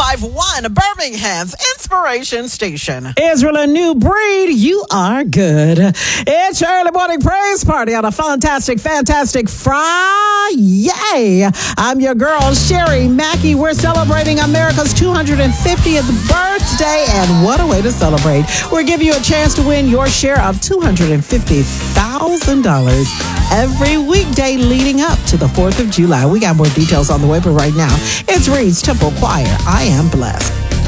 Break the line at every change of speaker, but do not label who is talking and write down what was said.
105.1 Birmingham's Inspiration Station.
Israel, a new breed. You are good. It's your early morning praise party on a fantastic Friday. I'm your girl, Sherry Mackey. We're celebrating America's 250th birthday, and what a way to celebrate. We'll give you a chance to win your share of $250,000 every weekday leading up to the 4th of July. We got more details on the way, but right now, it's Reed's Temple Choir. I am blessed.